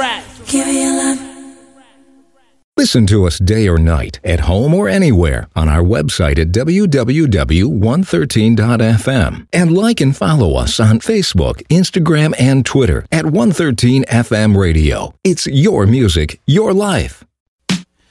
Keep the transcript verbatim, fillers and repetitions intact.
Give me your love. Listen to us day or night, at home or anywhere, on our website at w w w dot one thirteen dot f m. And like and follow us on Facebook, Instagram, and Twitter at one thirteen F M Radio. It's your music, your life.